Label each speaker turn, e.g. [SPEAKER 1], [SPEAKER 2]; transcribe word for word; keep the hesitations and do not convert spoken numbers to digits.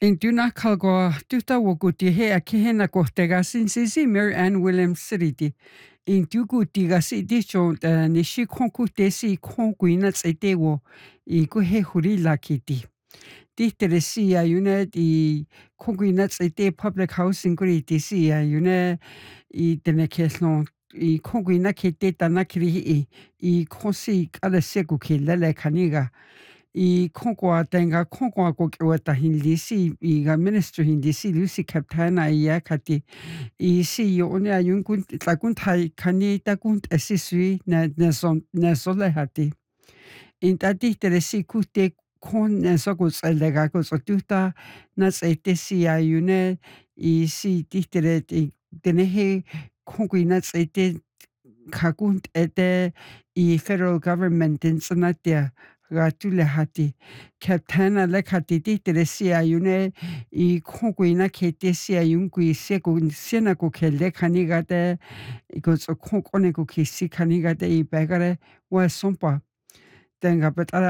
[SPEAKER 1] In tuna kalgoa tuta wokuti he a kihena kohtega sinsisi Mary Ann Williams Siriti. In tukuti ga si di chon ni shi konku te si konku ina tsete wo I ku he huri la kiti. Ti tere si a yune I konku ina tsete public housing kuri ti si a yune I tene keslon I konku ina kete tana kiri I I konsi kala seku ke lele kaniga. I konkwa tenga konkwa ko wata hindisi I ga minister hindisi Lucy Kaptana I yakati I si yo ne ayun kun takun thai kani takun asisui na na son na sole hati in tati teresi kute kon na so ko tselega ko so tuta na tsete si ayune I si titere tenehe konkuina tsete kakunt ete I federal government in sanatia Ratule hati Kaptana lekati titere si ayune I konkuina kete si ayun kui seko sena ko kelle kanigate iko so konkone ko kisi kanigate I bagare wa sompa tenga but